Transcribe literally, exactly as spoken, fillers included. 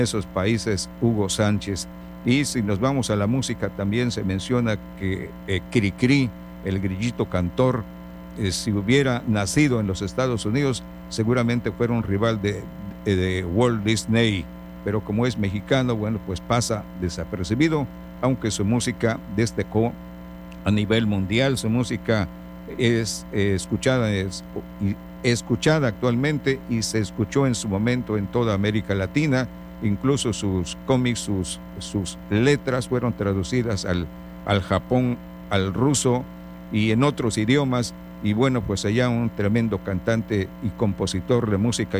esos países, Hugo Sánchez. Y si nos vamos a la música, también se menciona que eh, Cricri, el grillito cantor, eh, si hubiera nacido en los Estados Unidos, seguramente fuera un rival de, de, de Walt Disney, pero como es mexicano, bueno, pues pasa desapercibido, aunque su música destacó a nivel mundial. Su música es eh, escuchada, es, y, escuchada actualmente y se escuchó en su momento en toda América Latina. Incluso sus cómics, sus, sus letras fueron traducidas al, al Japón, al ruso y en otros idiomas. Y bueno, pues allá un tremendo cantante y compositor de música